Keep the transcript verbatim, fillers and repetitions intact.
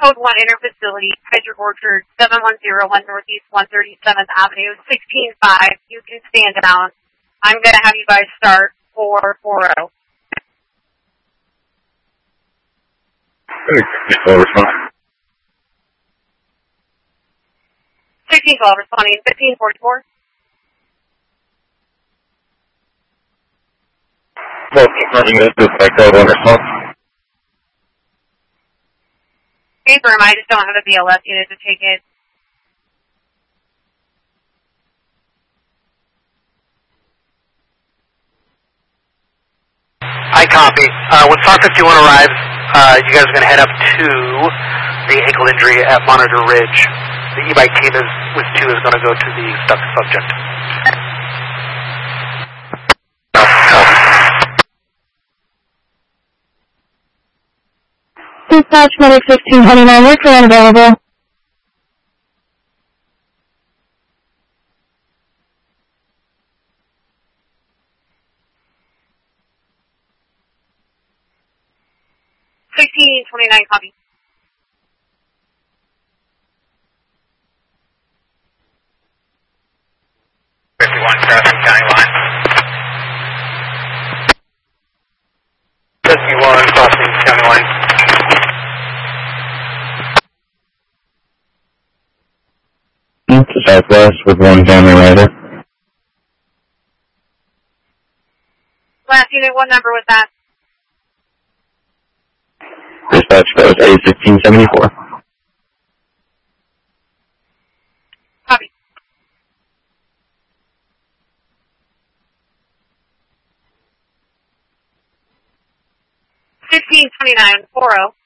Code one Interfacility, Hydro Orchard, seven one zero one Northeast one thirty-seventh Avenue, sixteen five. You can stand down. I'm going to have you guys start four four zero. sixteen twelve responding, fifteen forty-four. Well, confirming this is by code one response. Confirm, I just don't have a B L S unit to take it. I copy. Uh, when SAR fifty-one arrives, uh, you guys are going to head up to the ankle injury at Monitor Ridge. The e-bike team is, with two is going to go to the stuck subject. Dispatch medic sixteen twenty-nine, we're current available. sixteen twenty-nine, copy. fifty-one crossing county line. fifty-one crossing county line. To Southwest with one family rider. Last unit, what number was that? Dispatch code A fifteen seventy-four. Copy. fifteen twenty-nine, four zero.